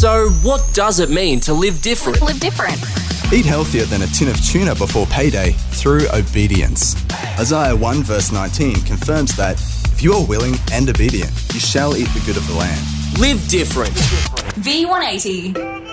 So, what does it mean to live different? Live different. Eat healthier than a tin of tuna before payday through obedience. Isaiah 1 verse 19 confirms that if you are willing and obedient, you shall eat the good of the land. Live different. V180.